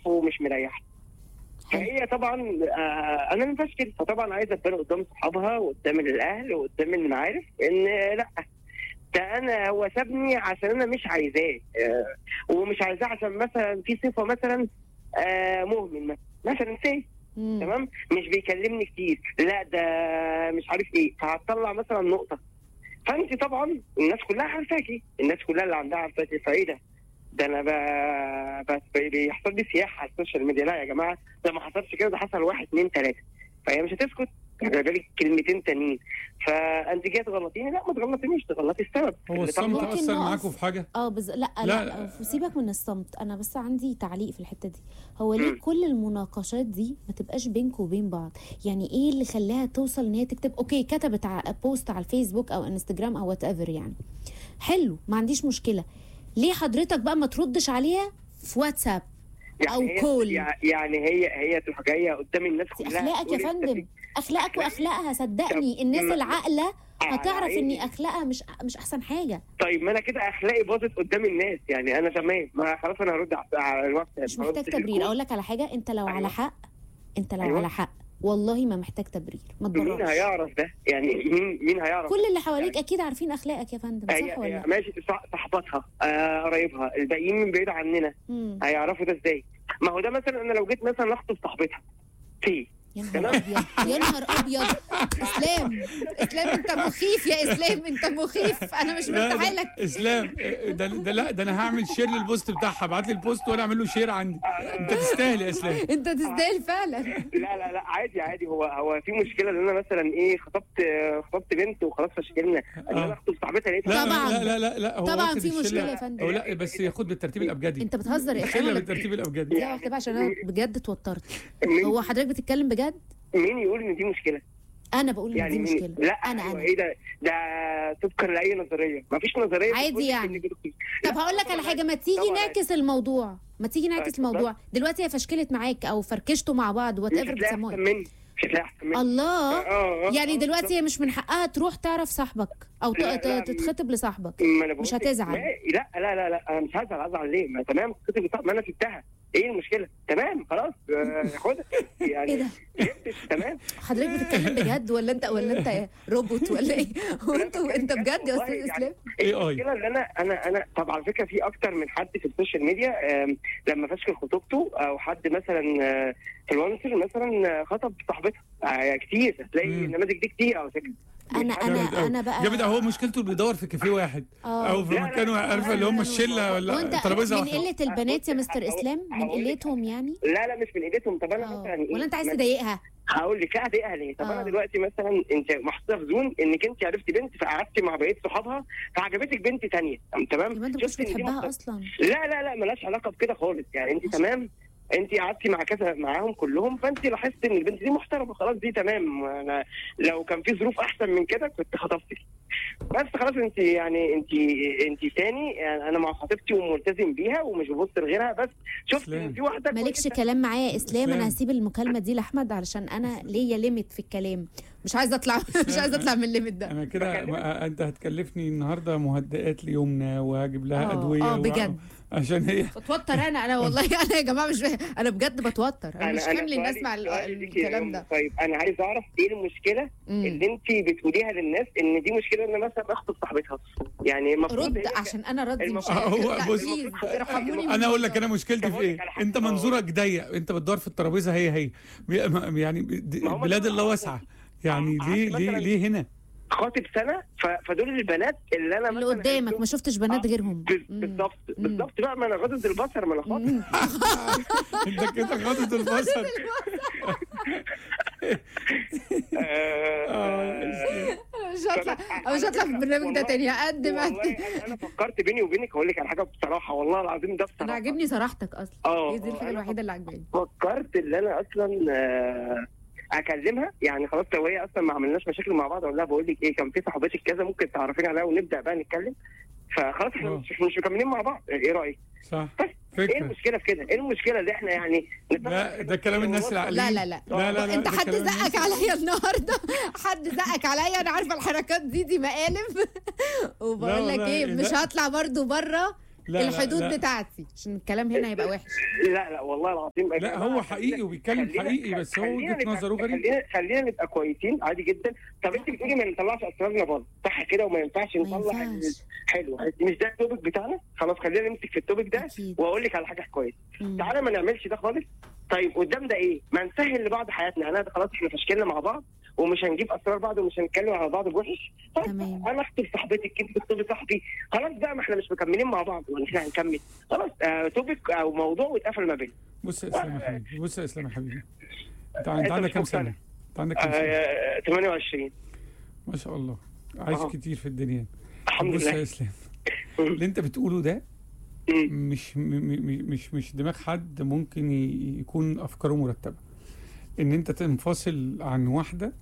ومش مريح. فهي طبعا انا مفشكل، فطبعا عايزه ابان قدام صحابها وقدام الاهل وقدام المعارف ان لا، ده انا هو سابني عشان انا مش عايزاه، ومش عايزاه عشان مثلا في صفه مثلا مهمل مثلا تمام، مش بيكلمني كتير، لا ده مش عارف ايه، فهتطلع مثلا نقطه. فانت طبعا الناس كلها عارفاكي، الناس كلها اللي عندها عارفاكي، فايه ده انا بيحصل لي سياحه على السوشيال ميديا. لا يا جماعه، ده ما حصلش كده، ده حصل 1 2 3. فهي مش هتسكت، بالك كلمتين تانيين. فانت جايه تغلطيني، لا ما تغلطينيش، تغلطي السبب. هو الصمت اثر معاكم في حاجه؟ لا سيبك من الصمت. انا بس عندي تعليق في الحته دي. هو ليه كل المناقشات دي ما تبقاش بينكم وبين بعض؟ يعني ايه اللي خلاها توصل ان هي تكتب اوكي كتبت بوست على الفيسبوك او انستجرام او وات ايفر، يعني حلو ما عنديش مشكله، ليه حضرتك بقى ما تردش عليها في واتساب يعني او كول؟ يعني هي تروح جايه قدام الناس كلها. اخلاقك يا فندم، اخلاقك واخلاقها، صدقني الناس العاقله هتعرف اني اخلاقها مش احسن حاجه. طيب ما انا كده اخلاقي باظت قدام الناس، يعني انا تمام، ما خلاص انا هرد على الواتساب. مش محتاج تبرير. اقول لك على حاجه، انت لو على حق، انت لو على حق والله ما محتاج تبرير، ما تبررش. مين هيعرف ده؟ يعني مين هيعرف؟ كل اللي حواليك اكيد عارفين اخلاقك يا فندم، صح ولا لا؟ ماشي، صاحباتها قرايبها الباقيين من بعيد عننا هيعرفوا ده ازاي؟ ما هو ده مثلا انا لو جيت مثلا اخطب صاحبتها يا نهار ابيض، يا نهار ابيض. اسلام انت مخيف يا اسلام، انت مخيف، انا مش مرتاحه لك. اسلام ده انا هعمل شير للبوست بتاعها، ابعت لي البوست وانا اعمل له شير عندي. انت تستاهل يا اسلام، انت تستاهل فعلا. لا عادي. هو في مشكله ان انا مثلا ايه خطبت بنت وخلاص فشكلنا ان انا اخطب صاحبتها ليه؟ لا هو طبعا في مشكله يا فندم. لا بس ياخد بالترتيب الابجدي. انت بتهزر يا اسلام؟ بالترتيب الابجدي دي واحده بقى عشان انا بجد اتوترت. هو حضرتك بتتكلم بجد؟ مين يقول ان دي مشكله؟ انا بقول ان دي مشكله. لا انا ايه ده طبقا لاي نظريه، مفيش نظريه عادي يعني. طب هقول لك على حاجه، ما تيجي نعكس الموضوع، دلوقتي هي فشكلت معاك او فركشتوا مع بعض وات ايفر بتسموها. مش هتلاقي احسن مني. الله. يعني دلوقتي هي مش من حقها تروح تعرف صاحبك او تتخطب لصاحبك؟ مش هتزعل؟ لا انا مش هزعل ليه؟ ما تمام تتخطب لصاحبك، ما انا سبتها، ايه المشكله؟ تمام خلاص خدها يعني. ايه ده؟ تمام. حضرتك بتتكلم بجد ولا انت روبوت ولا ايه؟ انت بجد يا استاذ اسلام؟ المشكله ان انا طب على فكره في اكتر من حد في السوشيال ميديا لما فشكل خطوبته او حد مثلا انفلونسر مثلا خطب صاحبتها كتير، هتلاقي النماذج دي كتير على فكره. انا بقى جامد. هو مشكلته بيدور في كافيه واحد او في مكان، عارفه اللي هم الشله ولا ترابيزه واحده. من قله البنات يا مستر اسلام، من قلتهم يعني؟ لا مش من قلتهم. طب انا مثلا ولا انت عايز تضايقها؟ هقول لك لا اضايقها ليه؟ طب انا دلوقتي مثلا انت محطوطه في زون انك انت عرفتي بنت فقعدتي مع بقيه صحابها فعجبتك بنت ثانيه، تمام؟ انت مش بتحبها اصلا؟ لا مالهاش علاقه بكده خالص، يعني انت تمام، انت قعدتي مع كذا معاهم كلهم، فانت لاحظت ان البنت دي محترمه، خلاص دي تمام. انا لو كان في ظروف احسن من كده كنت خطبتك، بس خلاص انت يعني انت تاني، يعني انا مع خطيبتي وملتزم بيها ومش ببص لغيرها، بس شفت ان في واحده مالكش كلام معايا يا اسلام. انا هسيب المكالمه دي لاحمد علشان انا ليا ليميت في الكلام، مش عايزه اطلع من الليميت ده. انا كده انت هتكلفني النهارده مهدئات ليومنا وهجيب لها ادويه بجد عشان هي بتوتر. انا والله انا يا جماعه مش انا بجد بتوتر، انا مش حامل الناس مع الكلام ده. طيب انا عايز اعرف ايه المشكله اللي انت بتقوليها للناس ان دي مشكله ان مثلا اخطب صاحبتها؟ يعني المفروض رد عشان انا ردي مش هو بص ارحموني. انا اقول لك انا مشكلتي في ايه. انت منظورك ضيق، انت بتدور في الترابيزه هي يعني بلاد الله واسعه، يعني ليه هنا خاطب سنه فدول البنات اللي قدامك ما شفتش بنات غيرهم. بالظبط بقى، ما انا غاضب البصر، ما انا خاطب. انت كده غاضب البصر. مش هطلع في البرنامج ده تاني. هقدم انا فكرت بيني وبينك هقول لك على حاجه بصراحه، والله العظيم ده بصراحه انا عاجبني صراحتك اصلا. هي دي الحاجه الوحيده اللي عجباني. فكرت ان انا اكلمها، يعني خلاص لو هي اصلا ما عملناش مشاكل مع بعض، اقول لها بقول لك ايه، كان في صاحبتك كذا ممكن تعرفين عليها ونبدا بقى نتكلم، فخلاص احنا مش مكملين مع بعض، ايه رايك؟ صح. ايه المشكله في كده؟ ايه المشكله اللي احنا يعني لا ده كلام الناس العقليين. لا انت حد زقك عليا النهارده، حد زقك عليا، انا عارفه الحركات دي مقالب. وبقول لك ايه، مش هطلع برضو بره الحدود بتاعتي عشان الكلام هنا هيبقى وحش. لا والله العظيم. لا هو حقيقي وبيتكلم حقيقي، بس هو وجهة نظره غريب. خلينا نبقى كويسين عادي جدا. طب انت بتقولي ما نطلعش اسرارنا بره، صح كده؟ وما ينفعش نطلع. حلو، مش ده التوبيك بتاعنا، خلاص خلينا نمسك في التوبيك ده واقول لك على حاجه كويسه. تعالى ما نعملش ده خالص. طيب قدام ده ايه؟ ما نسهل لبعض حياتنا. انا خلاص احنا فشكلنا مع بعض ومش هنجيب اسرار بعض ومش هنتكلم على بعض بوحش. طيب انا اخطب صاحبتك، انت تخطبي صاحبي، خلاص بقى ما احنا مش مكملين مع بعض ولا احنا هنكمل؟ خلاص توبيك او موضوع واتقفل ما بيننا. بص يا اسلام يا حبيبي، انت عندك كام سنه؟ انت عندك كام سنه؟ 28. ما شاء الله، عايش كتير في الدنيا. الحمد لله. بص يا اسلام، اللي انت بتقوله ده مش دماغ حد ممكن يكون افكاره مرتبه. ان انت تنفصل عن واحده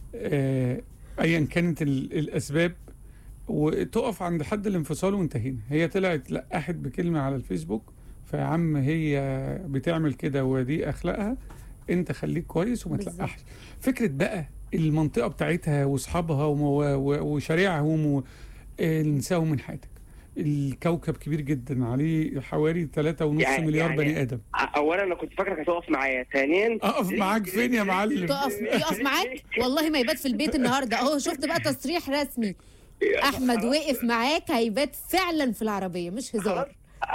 ايا كانت الاسباب وتقف عند حد الانفصال وانتهينا. هي طلعت لقحت بكلمه على الفيسبوك، فيا عم هي بتعمل كده ودي اخلاقها، انت خليك كويس وما تلقحش. فكره بقى المنطقه بتاعتها واصحابها وشارعهم نساهم من حياتك. الكوكب كبير جدا، عليه حوالي 3.5 مليار بني ادم. اولا انا كنت فاكرك هتقف معايا، ثانيا اقف معاك فين يا معلم؟ يقف معاك والله ما يبات في البيت النهارده اهو. شفت بقى تصريح رسمي، احمد وقف معاك هيبات فعلا في العربيه، مش هزار.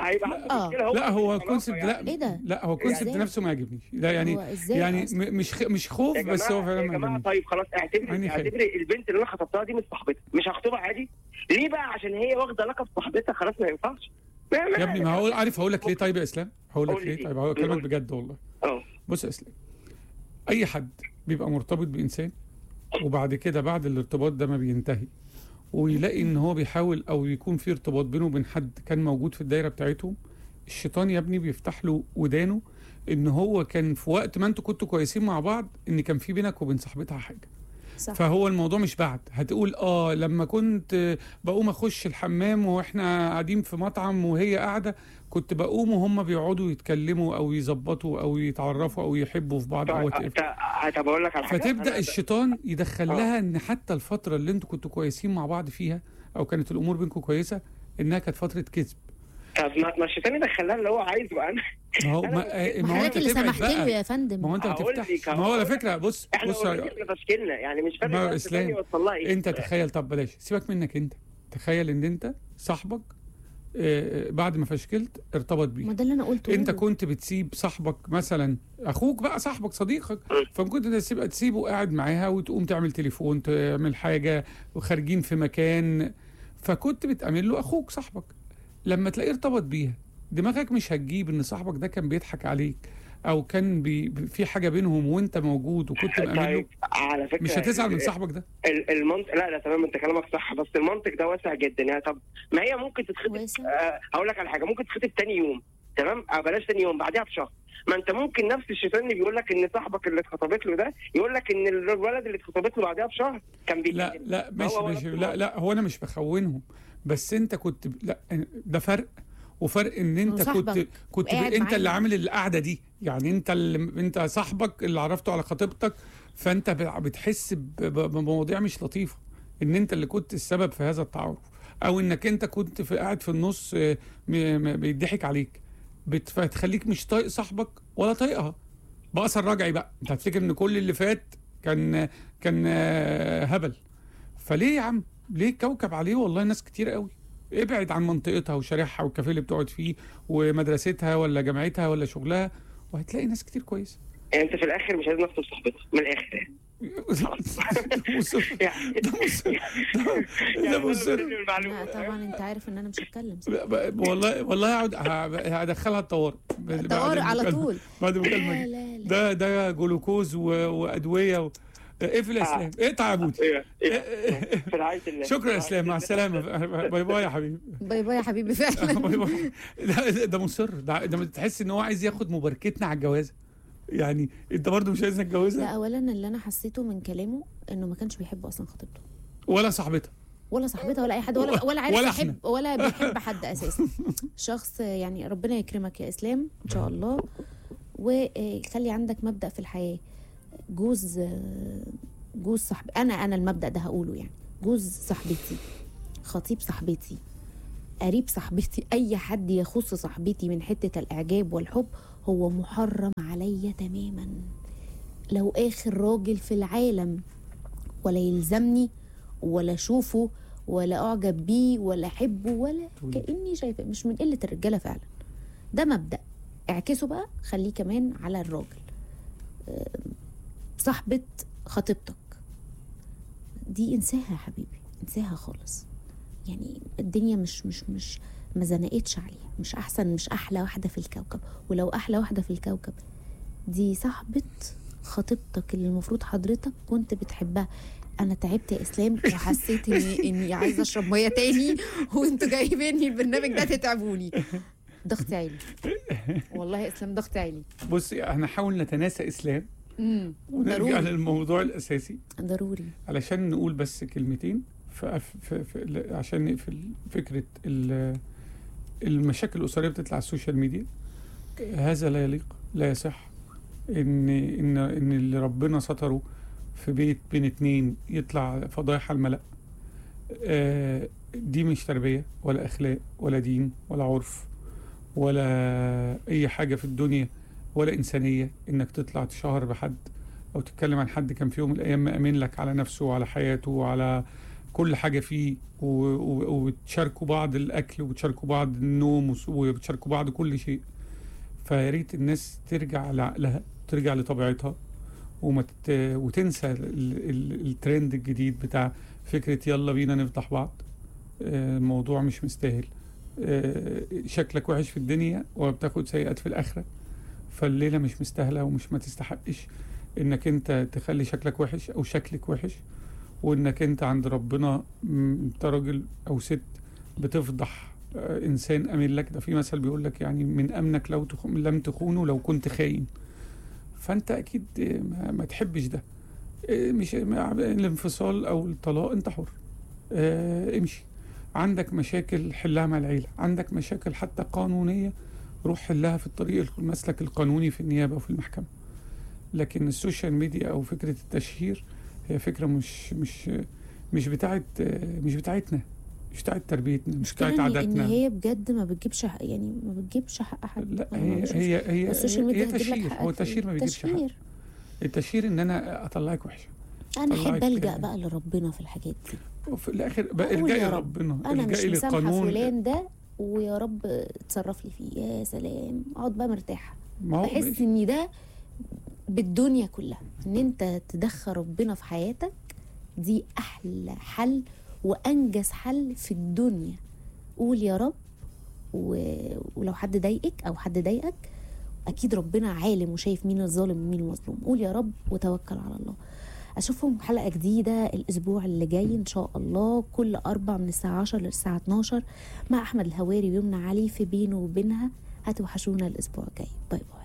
لا هو كونسبت يعني. ايه ده؟ لا هو كونسبت نفسه ما يعجبنيش. لا يعني مش خوف، بس هو فعلا ما عجبنيش. طيب خلاص اعتبري البنت اللي انا خطبتها دي مش صاحبتها، مش هخطبها عادي. ليه بقى؟ عشان هي واخده لقب صاحبتها، خلاص ما ينفعش يا ابني. ما هو عارف هقول لك ليه؟ طيب يا اسلام هقول لك ليه. طيب هقول لك بجد والله. بص يا اسلام، اي حد بيبقى مرتبط بانسان وبعد كده بعد الارتباط ده ما بينتهي ويلاقي ان هو بيحاول او يكون في ارتباط بينه وبين حد كان موجود في الدايره بتاعتهم، الشيطان يا ابني بيفتح له ودانه ان هو كان في وقت ما انتوا كنتوا كويسين مع بعض ان كان في بينك وبين صاحبتها حاجه. صح. فهو الموضوع مش بعد هتقول لما كنت بقوم اخش الحمام واحنا قاعدين في مطعم وهي قاعده كنت بقوم وهم بيقعدوا يتكلموا او يظبطوا او يتعرفوا او يحبوا في بعض او طب اقول لك على حاجه. فتبدا الشيطان يدخل لها ان حتى الفتره اللي انتوا كنتوا كويسين مع بعض فيها او كانت الامور بينكم كويسه انها كانت فتره كذب. طب ما الشيطان يدخلها اللي هو عايزه. انا ما هو انت اللي سمحت له يا فندم. ما هو انت ما تفتحش. ما هو على فكره بص احنا فشكلنا يعني مش فاهم انت تخيل. طب بلاش سيبك منك انت، تخيل ان انت صاحبك بعد ما فشكلت ارتبط بيه. ما ده اللي انا قلته. انت كنت بتسيب صاحبك مثلا، اخوك بقى صاحبك صديقك، فكنت تسيبه قاعد معاها وتقوم تعمل تليفون تعمل حاجه وخارجين في مكان، فكنت بتأمن له اخوك صاحبك. لما تلاقيه ارتبط بيها دماغك مش هتجيب ان صاحبك ده كان بيضحك عليك او كان في حاجه بينهم وانت موجود وكنت مأمن له. على فكره مش هتزعل من صاحبك ده؟ المنطق لا تمام، انت كلامك صح، بس المنطق ده واسع جدا. يعني طب ما هي ممكن تتخطب. هقول لك على حاجه، ممكن تتخطب تاني يوم، تمام؟ بلاش تاني يوم، بعدها بشهر. ما انت ممكن نفس الشيطان اللي بيقول لك ان صاحبك اللي اتخطبت له ده يقول لك ان الولد اللي اتخطبت له بعدها بشهر كان بيكذب. لا مش لا هو انا مش بخونهم، بس انت كنت لا ده فرق، وفرق ان انت كنت انت اللي عامل القعده دي. يعني انت صاحبك اللي عرفته على خطيبتك، فانت بتحس بمواضيع مش لطيفه ان انت اللي كنت السبب في هذا التعارف، او انك انت كنت قاعد في النص بيضحك عليك، بتخليك مش طايق صاحبك ولا طايقها. بأثر رجعي بقى انت هتفتكر ان كل اللي فات كان هبل. فليه يا عم؟ ليه الكوكب عليه والله ناس كتير قوي. ابعد عن منطقتها وشارعها والكافيه اللي بتقعد فيه ومدرستها ولا جامعتها ولا شغلها، وهتلاقي ناس كتير كويسه. يعني انت في الاخر مش عايز نفس صاحبتك من الاخر. ده مصر. لا طبعا انت عارف ان انا مش هتكلم. والله هدخلها الطوارئ على طول بعد المكالمه دي. ده جلوكوز وادويه اقفل يا اسلام، اقطع يا بودي. في رعايه الله. شكرا يا اسلام، مع السلامه. باي باي يا حبيبي. باي باي يا حبيبي فعلا. باي باي. ده مصر، ده تحس ان هو عايز ياخد مباركتنا على الجوازه. يعني انت برضو مش عايز نتجوزها؟ لا اولا اللي انا حسيته من كلامه انه ما كانش بيحب اصلا خطيبته ولا صاحبتها ولا اي حد ولا عارف يحب ولا بيحب حد اساسا. شخص يعني ربنا يكرمك يا اسلام ان شاء الله، وخلي عندك مبدأ في الحياه. جوز صاحب انا المبدأ ده هقوله، يعني جوز صاحبتي، خطيب صاحبتي، قريب صاحبتي، اي حد يخص صاحبتي من حته الاعجاب والحب هو محرم عليا تماما. لو اخر راجل في العالم ولا يلزمني ولا اشوفه ولا اعجب بيه ولا احبه ولا كاني شايفه، مش من قله الرجاله فعلا، ده مبدأ. اعكسه بقى، خليه كمان على الراجل. صاحبة خطيبتك دي انساها يا حبيبي، انساها خالص. يعني الدنيا مش ما زنقتش عليها، مش احسن، مش احلى واحده في الكوكب. ولو احلى واحده في الكوكب دي صاحبة خطيبتك اللي المفروض حضرتك كنت بتحبها. انا تعبت يا اسلام وحسيت اني عايزه اشرب ميه تاني وانتوا جايبيني البرنامج ده تتعبوني. ضغطي عالي والله يا اسلام، ضغطي عالي. بصي هنحاول نتناسى اسلام ونرجع للموضوع الاساسي ضروري علشان نقول بس كلمتين عشان نقفل فكره المشاكل الاسريه بتطلع على السوشيال ميديا. هذا لا يليق، لا يصح ان اللي ربنا ستره في بيت بين اتنين يطلع فضايح على الملأ. دي مش تربيه ولا اخلاق ولا دين ولا عرف ولا اي حاجه في الدنيا ولا انسانيه، انك تطلع تشهر بحد او تتكلم عن حد كان في يوم من الايام مأمن لك على نفسه وعلى حياته وعلى كل حاجه فيه، وتشاركوا بعض الاكل وتشاركوا بعض النوم وتشاركوا بعض كل شيء. فياريت الناس ترجع لعقلها، ترجع لطبيعتها، وتنسى الترند الجديد بتاع فكره يلا بينا نفضح بعض. الموضوع مش مستاهل. شكلك وحش في الدنيا وبتاخد سيئات في الآخرة، فالليلة مش مستاهلة ومش ما تستحقش انك انت تخلي شكلك وحش او شكلك وحش، وانك انت عند ربنا انت راجل او ست بتفضح انسان امين لك. ده في مثل بيقول لك يعني من امنك لم تخونه لو كنت خاين. فانت اكيد ما تحبش ده. مش الانفصال او الطلاق انت حر، امشي. عندك مشاكل حلها مع العيلة، عندك مشاكل حتى قانونية روح حلها في الطريق المسلك القانوني في النيابة وفي المحكمة. لكن السوشيال ميديا او فكرة التشهير هي فكرة مش بتاعتنا، مش بتاعت تربيتنا، مش بتاعت عاداتنا. ان هي بجد ما بتجيبش حق، يعني ما بتجيبش حق حد. لا هي السوشيال ميديا تشهير. هو التشهير ما بيجيبش حق. التشهير ان انا اطلعك وحشه. انا احب الجا بقى لربنا في الحاجات دي، وفي الاخر بقى ارجعي لربنا، انا مش مسامحه فلان ده ويا رب اتصرف لي فيه. يا سلام، اقعد بقى مرتاحه. بحس ان ده بالدنيا كلها، ان انت تدخل ربنا في حياتك، دي احلى حل وانجز حل في الدنيا. قول يا رب، ولو حد ضايقك او حد ضايقك اكيد ربنا عالم وشايف مين الظالم ومين المظلوم. قول يا رب وتوكل على الله. اشوفهم حلقه جديده الاسبوع اللي جاي ان شاء الله، كل 4 من الساعه 10 للساعه 12 مع احمد الهواري ويمنى علي في بينه وبينها. هتوحشونا الاسبوع الجاي. باي باي.